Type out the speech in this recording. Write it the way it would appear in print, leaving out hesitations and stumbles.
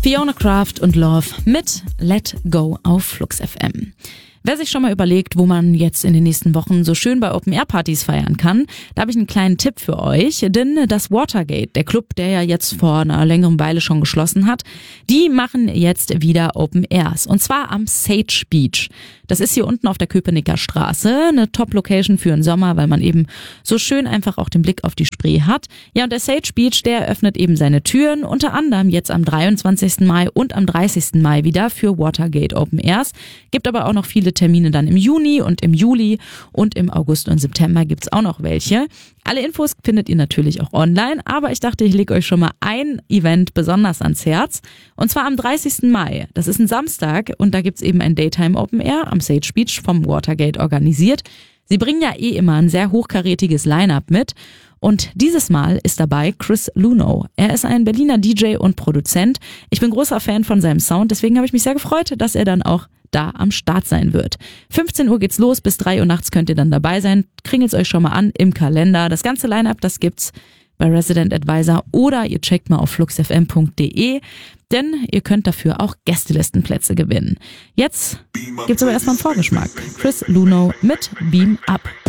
Fiona Kraft und Love mit Let Go auf Flux FM. Wer sich schon mal überlegt, wo man jetzt in den nächsten Wochen so schön bei Open-Air-Partys feiern kann, da habe ich einen kleinen Tipp für euch, denn das Watergate, der Club, der ja jetzt vor einer längeren Weile schon geschlossen hat, die machen jetzt wieder Open-Airs und zwar am Sage Beach. Das ist hier unten auf der Köpenicker Straße, eine Top-Location für den Sommer, weil man eben so schön einfach auch den Blick auf die Spree hat. Ja, und der Sage Beach, der öffnet eben seine Türen, unter anderem jetzt am 23. Mai und am 30. Mai wieder für Watergate Open Airs. Gibt aber auch noch viele Termine dann im Juni und im Juli und im August und September gibt's auch noch welche. Alle Infos findet ihr natürlich auch online, aber ich dachte, ich lege euch schon mal ein Event besonders ans Herz. Und zwar am 30. Mai. Das ist ein Samstag und da gibt's eben ein Daytime Open Air am Sage Beach vom Watergate organisiert. Sie bringen ja immer ein sehr hochkarätiges Line-Up mit. Und dieses Mal ist dabei Chris Luno. Er ist ein Berliner DJ und Produzent. Ich bin großer Fan von seinem Sound, deswegen habe ich mich sehr gefreut, dass er dann auch da am Start sein wird. 15 Uhr geht's los, bis 3 Uhr nachts könnt ihr dann dabei sein. Kringelt's euch schon mal an im Kalender. Das ganze Line-Up, das gibt's bei Resident Advisor oder ihr checkt mal auf fluxfm.de, denn ihr könnt dafür auch Gästelistenplätze gewinnen. Jetzt gibt's aber erstmal einen Vorgeschmack. Chris Luno mit Beam Up.